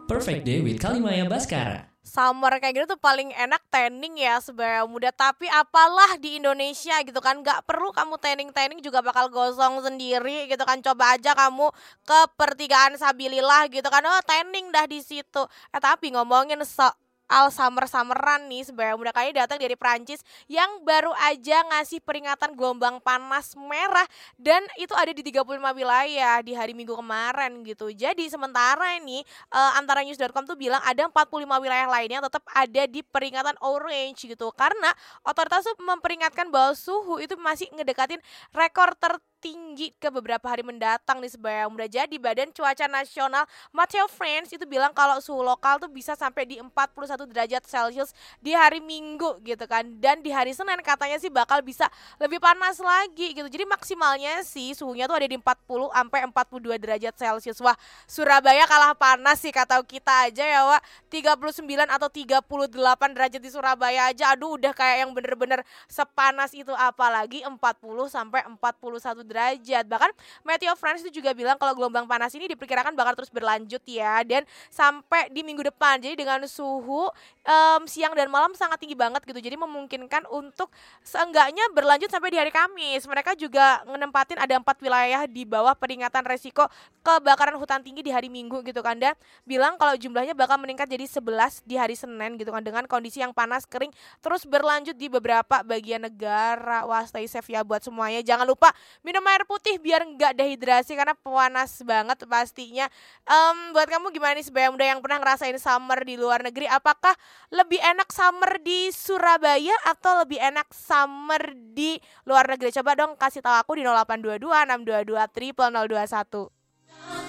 Perfect Day with Kalimaya Baskara. Summer kayak gitu tuh paling enak tanning ya sebenarnya muda. Tapi apalah di Indonesia gitu kan, gak perlu kamu tanning juga bakal gosong sendiri gitu kan. Coba aja kamu ke pertigaan Sabilillah gitu kan, oh tanning dah di situ. Tapi ngomongin soal summeran nih, sebenarnya muda kali datang dari Prancis yang baru aja ngasih peringatan gelombang panas merah, dan itu ada di 35 wilayah di hari Minggu kemarin gitu. Jadi sementara ini antara news.com tuh bilang ada 45 wilayah lainnya yang tetap ada di peringatan orange gitu, karena otoritas tuh memperingatkan bahwa suhu itu masih ngedekatin rekor tertinggi ke beberapa hari mendatang nih sebenarnya muda. Jadi Badan Cuaca Nasional Matteo France itu bilang kalau suhu lokal tuh bisa sampai di 41 derajat Celcius di hari Minggu gitu kan, dan di hari Senin katanya sih bakal bisa lebih panas lagi gitu. Jadi maksimalnya sih suhunya tuh ada di 40 sampai 42 derajat Celcius. Wah, Surabaya kalah panas sih kata kita aja ya, Wak. 39 atau 38 derajat di Surabaya aja. Aduh, udah kayak yang bener-bener sepanas itu, apalagi 40 sampai 41 derajat. Bahkan Meteo France itu juga bilang kalau gelombang panas ini diperkirakan bakal terus berlanjut ya, dan sampai di minggu depan. Jadi dengan suhu siang dan malam sangat tinggi banget gitu. Jadi memungkinkan untuk seenggaknya berlanjut sampai di hari Kamis. Mereka juga menempatin ada 4 wilayah di bawah peringatan resiko kebakaran hutan tinggi di hari Minggu gitu kan, dan bilang kalau jumlahnya bakal meningkat jadi 11 di hari Senin gitu kan, dengan kondisi yang panas kering terus berlanjut di beberapa bagian negara. Wah, stay safe ya buat semuanya. Jangan lupa minum air putih biar nggak dehidrasi karena panas banget pastinya. Buat kamu gimana nih sebagai muda yang pernah ngerasain summer di luar negeri? Apakah lebih enak summer di Surabaya atau lebih enak summer di luar negeri? Coba dong kasih tahu aku di 0822 622 0021.